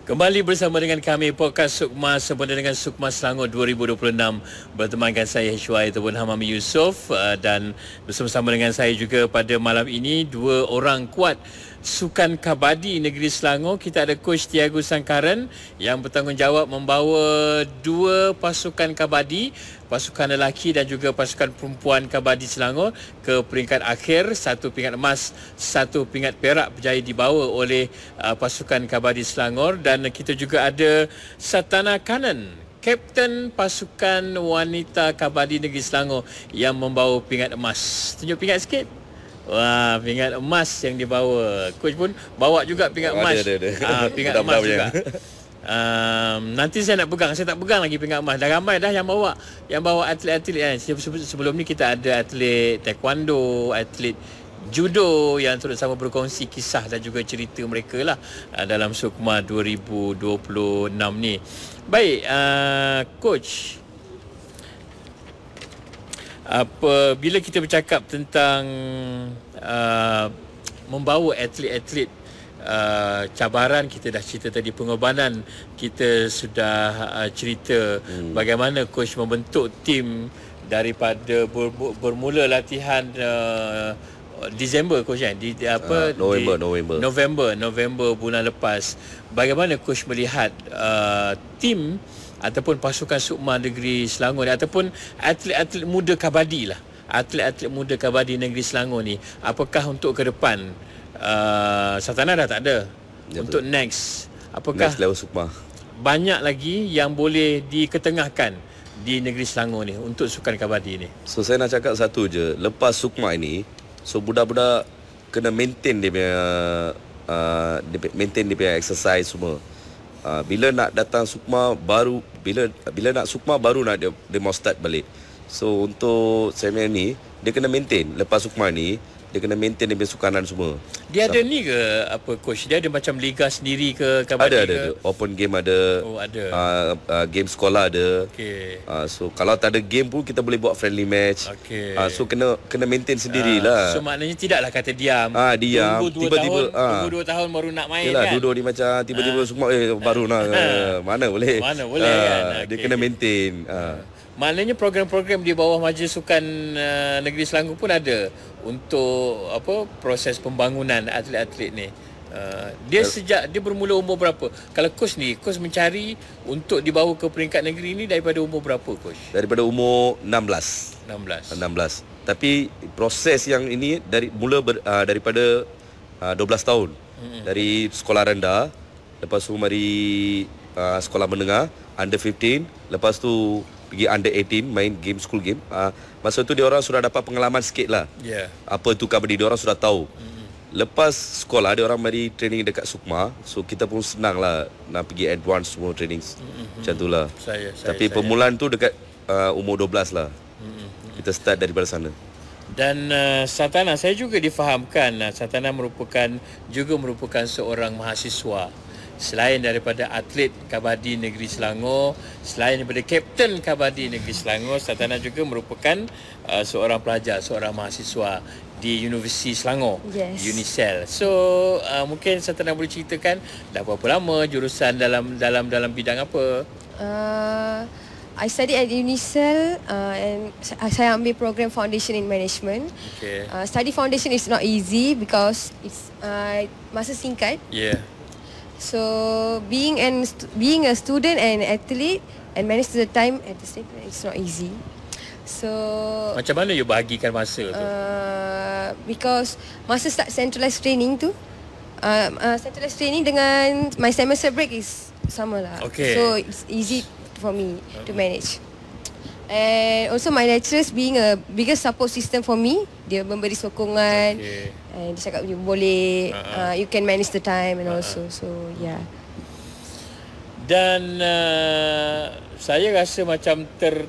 Kembali bersama dengan kami Podcast Sukma sempena dengan Sukma Selangor 2026. Bertemankan saya Hishwai ataupun Hamami Yusof, dan bersama-sama dengan saya juga pada malam ini dua orang kuat Sukan Kabadi Negeri Selangor. Kita ada Coach Tiago Sangkaran yang bertanggungjawab membawa dua pasukan kabadi, pasukan lelaki dan juga pasukan perempuan Kabadi Selangor ke peringkat akhir. Satu pingat emas, satu pingat perak berjaya dibawa oleh pasukan Kabadi Selangor. Dan kita juga ada Satana Kanan, Kapten pasukan wanita Kabadi Negeri Selangor yang membawa pingat emas. Tunjuk pingat sikit. Wah, pingat emas yang dibawa. Coach pun bawa juga pingat emas. Ada. Pingat emas juga. Nanti saya nak pegang. Saya tak pegang lagi pingat emas. Dah ramai dah yang bawa atlet-atlet kan. Sebelum ni kita ada atlet taekwondo, atlet judo yang turut sama berkongsi kisah dan juga cerita mereka lah dalam Sukma 2026 ni. Baik, Coach, bila kita bercakap tentang membawa atlet-atlet, cabaran kita dah cerita tadi, pengorbanan kita sudah cerita, bagaimana coach membentuk tim daripada bermula latihan Disember coach kan, November bulan lepas. Bagaimana coach melihat tim ataupun pasukan Sukma Negeri Selangor ni, ataupun atlet-atlet muda kabadi lah, atlet-atlet muda kabadi Negeri Selangor ni, apakah untuk ke depan, Satana dah tak ada ya, untuk betul. Next level Sukma banyak lagi yang boleh diketengahkan di Negeri Selangor ni untuk sukan kabadi ni. So saya nak cakap satu je, lepas Sukma ini, so budak-budak kena maintain dia punya exercise semua. Bila nak datang Sukma baru, bila nak Sukma baru nak dia mau start balik. So untuk Samuel ni, dia kena maintain. Lepas Sukma ni, dia kena maintain dia punya sukanan semua. Dia ada ni ke apa coach? Dia ada macam liga sendiri ke kabadi ada. Open game ada. Oh, ada. Game sekolah ada. Okey. So kalau tak ada game pun kita boleh buat friendly match. Okey. So kena maintain sendirilah. So maknanya tidaklah kata diam. Diam. Tiba-tiba tunggu 2 tahun baru nak main. Yelah, kan. Duduk ni macam tiba-tiba Sukma baru nak mana boleh. Mana boleh kan. Dia kena maintain. Maknanya program-program di bawah Majlis Sukan Negeri Selangor pun ada untuk proses pembangunan atlet-atlet ni. Dia sejak dia bermula umur berapa? Kalau coach ni, coach mencari untuk dibawa ke peringkat negeri ni daripada umur berapa coach? Daripada umur 16. Tapi proses yang ini daripada 12 tahun. Dari sekolah rendah, lepas tu mari sekolah menengah, under 15, lepas tu pergi under 18 main game, school game. Masa tu dia orang sudah dapat pengalaman sikit lah. Apa tu kabadi, dia orang sudah tahu. Lepas sekolah dia orang mari training dekat Sukma. So kita pun senang lah nak pergi advance semua training. Macam tu lah. Tapi permulaan tu dekat umur 12 lah. Kita start daripada sana. Dan Satana, saya juga difahamkan Satana merupakan seorang mahasiswa. Selain daripada atlet kabadi Negeri Selangor, selain daripada kapten kabadi Negeri Selangor, Satana juga merupakan seorang pelajar, seorang mahasiswa di Universiti Selangor, yes. UNISEL. So mungkin Satana boleh ceritakan dah berapa lama jurusan dalam bidang apa? I study at UNISEL and saya ambil program Foundation in Management. Okay. Study foundation is not easy because it's masa singkat. Yeah. So being a student and athlete and manage the time at the same time, it's not easy. So macam mana you bahagikan masa tu? Because masa start centralized training tu, centralized training dengan my semester break is sama lah. Okay. So it's easy for me to manage. And also my lecturers being a biggest support system for me. Dia memberi sokongan. Okay. And dia cakap you boleh, you can manage the time and also. So yeah. Dan Saya rasa macam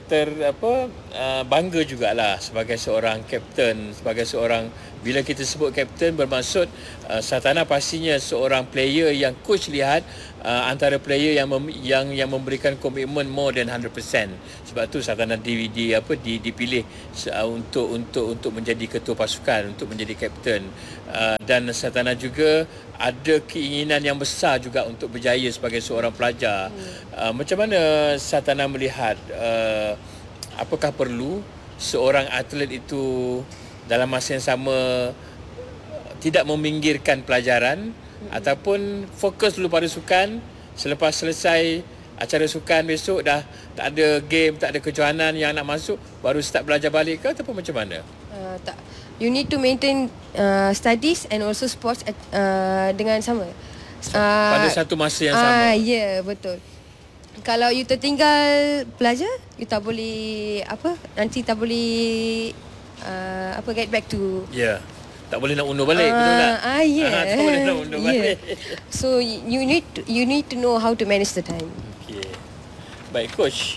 bangga jugalah sebagai seorang kapten, sebagai seorang, bila kita sebut kapten bermaksud Satana pastinya seorang player yang coach lihat antara player yang memberikan komitmen more than 100%. Sebab tu Satana dipilih untuk menjadi ketua pasukan, untuk menjadi kapten. Dan Satana juga ada keinginan yang besar juga untuk berjaya sebagai seorang pelajar. Macam mana Satana melihat apakah perlu seorang atlet itu dalam masa yang sama tidak meminggirkan pelajaran ataupun fokus dulu pada sukan, selepas selesai acara sukan besok dah tak ada game, tak ada kejohanan yang nak masuk, baru start belajar balik ke ataupun macam mana? Tak. You need to maintain studies and also sports dengan sama. Pada satu masa yang sama. Ya, betul. Kalau you tertinggal belajar, you tak boleh nanti tak boleh get back to. Ya. Tak boleh nak undur balik, betul tak? Tak boleh nak undur balik. So you need to know how to manage the time. Okay. Baik coach,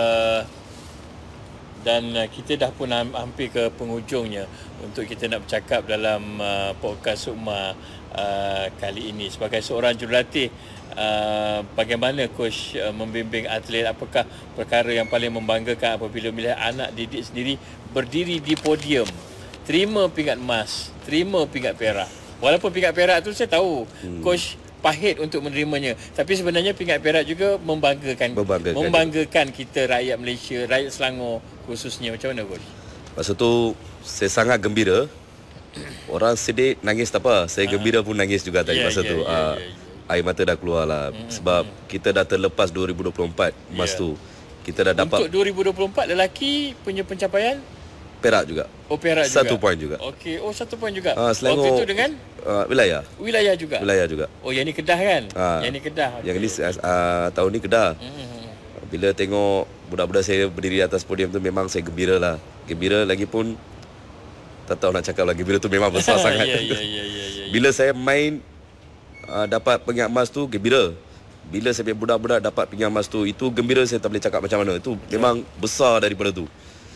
dan kita dah pun hampir ke penghujungnya untuk kita nak bercakap dalam podcast Sukma kali ini. Sebagai seorang jurulatih, bagaimana coach membimbing atlet? Apakah perkara yang paling membanggakan apabila melihat anak didik sendiri berdiri di podium, terima pingat emas, terima pingat perak? Walaupun pingat perak tu saya tahu coach pahit untuk menerimanya, tapi sebenarnya pingat perak juga membanggakan kita, rakyat Malaysia, rakyat Selangor khususnya. Macam mana coach? Masa tu saya sangat gembira. Orang sedih nangis tak apa, saya gembira pun nangis juga tadi masa tu. Air mata dah keluar lah sebab kita dah terlepas 2024 emas tu. Kita dah dapat. Untuk 2024 lelaki punya pencapaian perak juga. Oh, perak juga. 1 poin juga. Okey, 1 poin juga. Selangor, waktu itu dengan wilayah juga. Wilayah juga. Oh, yang ni Kedah kan? Yang ni Kedah. Okay. Yang ni tahun ni Kedah. Bila tengok budak-budak saya berdiri atas podium tu, memang saya gembira lah. Gembira lagi pun tak tahu nak cakap lagi. Gembira tu memang besar sangat. Ya. Bila saya main dapat pingat emas tu, gembira. Bila saya punya budak-budak dapat pingat emas tu, itu gembira, saya tak boleh cakap macam mana. Itu memang besar daripada tu.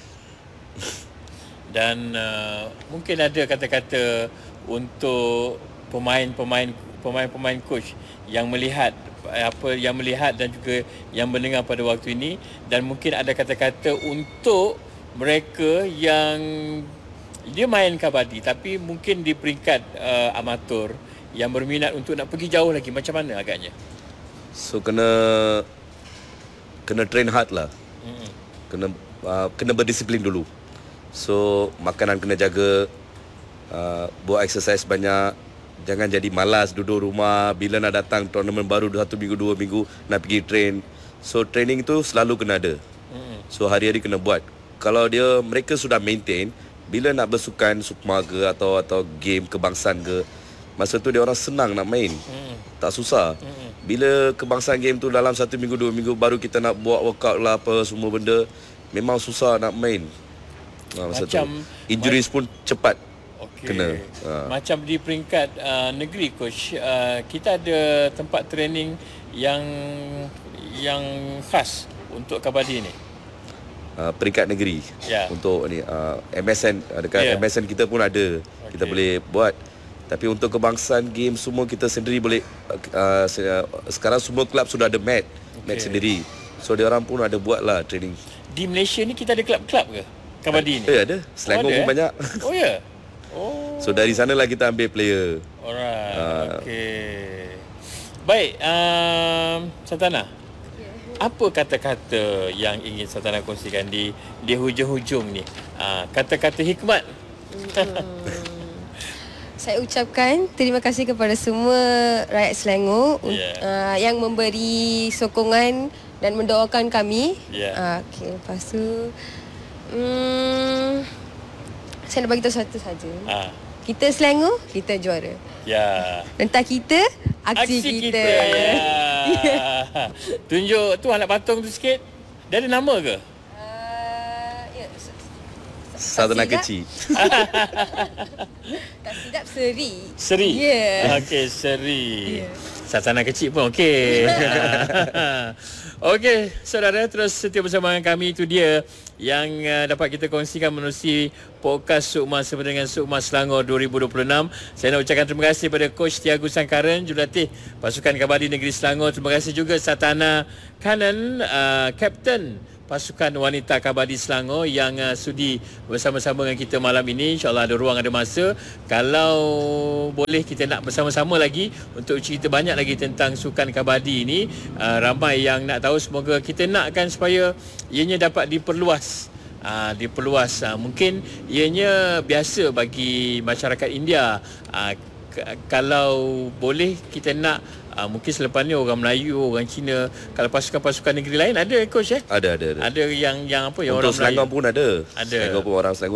Dan mungkin ada kata-kata untuk pemain coach yang melihat dan juga yang mendengar pada waktu ini, dan mungkin ada kata-kata untuk mereka yang dia main kabadi tapi mungkin di peringkat amatur yang berminat untuk nak pergi jauh lagi, macam mana agaknya? So kena train hard lah. Kena berdisiplin dulu. So makanan kena jaga, buat exercise banyak, jangan jadi malas duduk rumah. Bila nak datang tournament baru 1 minggu 2 minggu nak pergi train. So training tu selalu kena ada. So hari-hari kena buat. Kalau mereka sudah maintain, bila nak bersukan Sukma ke atau game kebangsaan ke, masa tu dia orang senang nak main. Tak susah. Bila kebangsaan game tu dalam 1 minggu 2 minggu baru kita nak buat workout lah apa semua benda, memang susah nak main. Masa macam tu injuries pun cepat kena. Macam di peringkat negeri coach, kita ada tempat training yang khas untuk kabadi ni. Peringkat negeri untuk ni MSN, dekat MSN kita pun ada. Kita boleh buat. Tapi untuk kebangsaan game semua kita sendiri boleh. Sekarang semua kelab sudah ada mat sendiri. So dia orang pun ada buat lah training. Di Malaysia ni kita ada kelab-kelab ke kabadi ni? Ada. Selangor pun banyak. Oh ya. So dari sanalah kita ambil player. Alright. Okey. Baik, Satana. Apa kata-kata yang ingin Satana kongsikan di hujung-hujung ni? Kata-kata hikmat. Saya ucapkan terima kasih kepada semua rakyat Selangor yang memberi sokongan dan mendoakan kami. Okey, lepas tu saya nak bagi tahu satu saja. Kita Selangor, kita juara. Entah kita, aksi kita. Tunjuk tu anak patung tu sikit. Dia ada nama ke? Satana kecil. Tak silap Seri. Seri? Ya. Okey, Seri. Satana kecil pun okey. Okey, saudara, terus setia bersama dengan kami. Itu dia yang dapat kita kongsikan menerusi podcast Sukma Sempena dengan Sukma Selangor 2026. Saya nak ucapkan terima kasih kepada Coach Tiago Sangkaran, jurulatih Pasukan Kabadi Negeri Selangor. Terima kasih juga Satana Kanan, Kapten Pasukan Wanita Kabadi Selangor yang sudi bersama-sama dengan kita malam ini. InsyaAllah ada ruang, ada masa. Kalau boleh kita nak bersama-sama lagi untuk cerita banyak lagi tentang sukan kabadi ini. Ramai yang nak tahu, semoga kita nakkan supaya ianya dapat diperluas. Mungkin ianya biasa bagi masyarakat India. Kalau boleh kita nak mungkin selepas ni orang Melayu, orang Cina, kalau pasukan-pasukan negeri lain ada, Coach Ada yang apa yang untuk orang Melayu. Selangor pun ada. Selangor pun orang Selangor